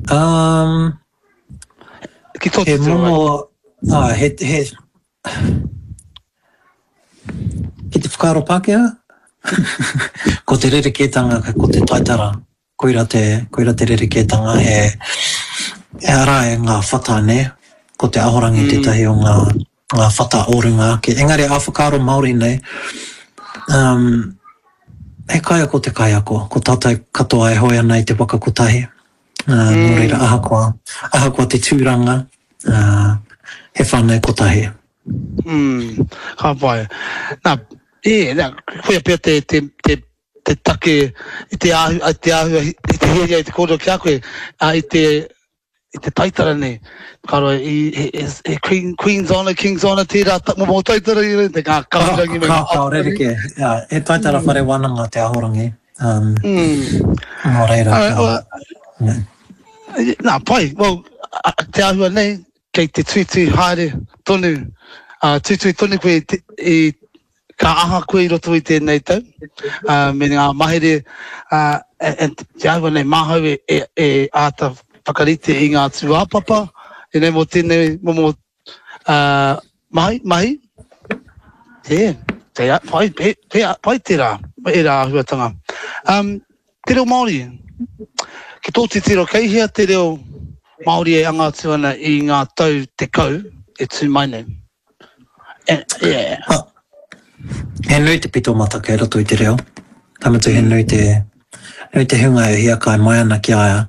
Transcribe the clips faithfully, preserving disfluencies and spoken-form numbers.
Um, Ki tō he momo, ah, he, he, ki te whakaaro Pākehā? Ko te rerekētanga, ko te taitara, koira te, koira te rerekētanga, he, he ara e ngā whata, ne? Ko te ahorangi mm. tētahi o ngā, ngā whata ōrunga. Ke engari a whakaaro Māori nei, um, he kaiako ko te kaiako, ko tātai katoa e hoi ana i te waka kotahi. Uh, mm. Nō reira ahakoa, ahakoa te tūranga, uh, he whānei kotahi. Mm, ka pai. Nā, e, nā, whea pia te, te, te, te take, i te ahu, i te ahu, i te hiria, i te kōrero ki a koe, uh, i te, i te taitara nei. Ka roa, i, e, e, Queen, Queen's Honour, King's Honour, tērā, mo mo taitara i te kā kaurangi. Ka, ka, ka, rereke, yeah, e taitara mm. whare wananga te ahorangi. Um, mm. Nō reira. Uh, uh, yeah. Nā, pai, well, te ahua nei, kei te tuitui haere tonu, uh, tuitui tonu koe te, i ka aha koe i roto i tēnei tau, uh, me ngā mahere, uh, e te ahua nei, mahau e, e, e āta whakarite i ngā tuāpapa, e nei mo tēnei, mo mo, uh, mahi, mahi, te, te, pai, pe, pe, pai tērā, e rā ahuatanga. Um, te reo Māori, ki tō te tiro keihia te reo Māori e angatu ana i ngā tau te kau e tū mai nei. And, yeah. Ah, he nui te pito mataka e roto i te reo. Tamatu he nui te, nui te hunga e hia kai mai ana ki aia.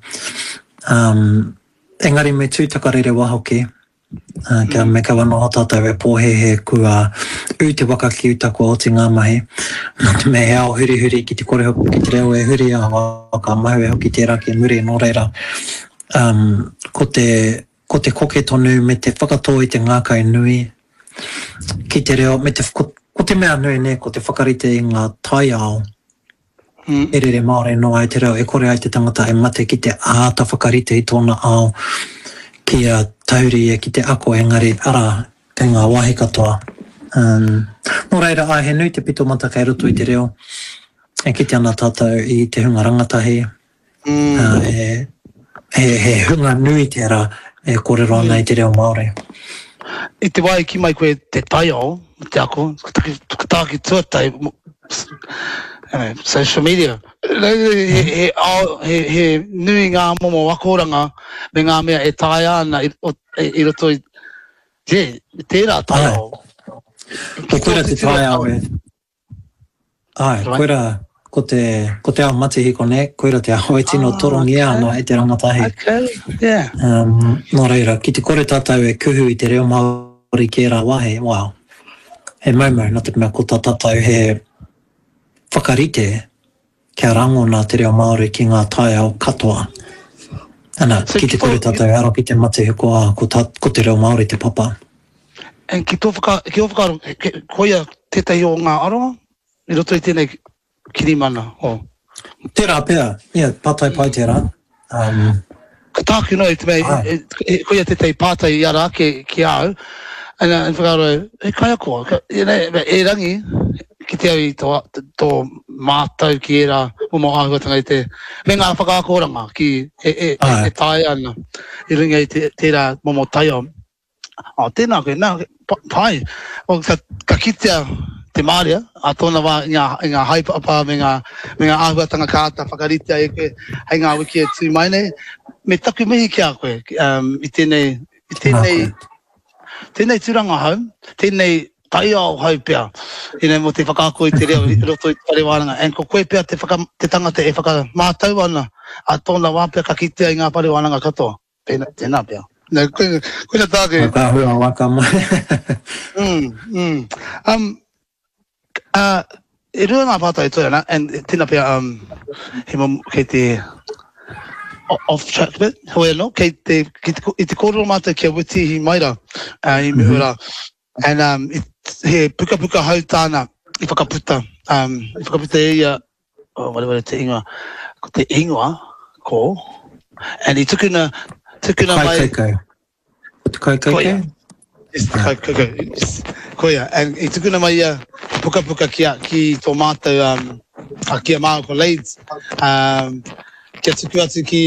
Um, engari me tūtaka rere wahoki, uh, kia mm. me ka wanoho tātou e pōhehe kua u te waka ki utako o te ngā mahi. Nā te me hea o huri huri ki te kore hoki ki te reo e huri a waka mahu e hoki tērā ki muri nō reira. Um, ko, te, ko te koke tonu me te whakatō i te ngākai nui ki te reo, me te, ko, ko te mea nui ne, ko te whakarite i ngā tai ao mm. e rere Māori no ai te reo, e kore ai te tangata e mate ki te āta whakarite i tōna ao ki a tauri e ki te ako engari ara te ngā wahi katoa. Um, nō reira, ai he nui te pito mataka e roto i te reo, e ki te ana tātou i te hunga rangatahi, mm. uh, e, he, he hunga nui tērā e kōrero ana mm. i te reo Māori. I te wai ki mai koe te tai ao, te ako, tāki tuatai, social media, he, he, he, he nui ngā momo wakoranga me ngā mea e tai ana i, i, i roto i, je, tērā tai ao. Ko koera te tai ao e. Ai, koera, ko te, ko te ao matihiko ne, koera te ao e tino ah, torongi okay. ana e te rangatahi. Okay, yeah. Um, nō reira, ki te kore tātou e kuhu i te reo Māori ki e rā wahe, wow. He maumau, nā te mea ko tā tātou he whakarite kia rangona te reo Māori ki ngā tai ao katoa. Ana, so ki te kore tātou aro ki te matihiko a, ko, tā, ko te reo Māori te papa. En ki tō whaka, ki o whakaro, koia tētai o ngā aronga, i roto i tēnei kirimana, o? Tērā pēr, yeah, pātai pai tērā. Um, ka tāku no, te mei, e, e, koia tētai pātai i ara ki, ki au, en, en whakaro, e kai ako, e, e rangi, ki te au i tō, tō mātau ki era, o mo āhuatanga i te, me ngā whakaakoranga ki e, e, e, e tai ana, i ringa i te, tērā momo tai o. O, tēnā koe, nā, pai, o, ka, ka kitea te Māria, a tōna wā i ngā, i ngā haipapa me ngā, me ngā āhuatanga kāta whakaritea e koe, hei ngā wiki e tū mai nei, me taku mihi ki a koe, um, i tēnei, i tēnei, tēnei tūranga hau, tēnei tai ao hau pia, i nei mo te whakaako i te reo, i roto i te parewaranga, en ko koe pia te, whaka, te tangata e whakamātau ana, a tōna wā pia ka kitea i ngā parewaranga katoa, tēnā, tēnā pia. Nā, koe, koe na tāke. Waka hua waka mai. mm, mm. Um, uh, e rua ngā pātai toi ana, and tēnā pia, um, he mo, kei te off-track bit, hoi anō, kei te, kei te, i te kōrero mātou kia witihi maira, uh, i me ura, and um, it, he puka puka hau tāna, i whakaputa, um, i whakaputa e ia, oh, wale wale te ingoa, ko te ingoa, ko, and i tukuna, tukuna mai... Kai kai kai. Kai kai kai? Yes, kai kai kai. Yes. Koia, and i tukuna mai ia, puka puka ki, ki tō mātou, um, a kia māo ko Leeds, um, kia tuku atu ki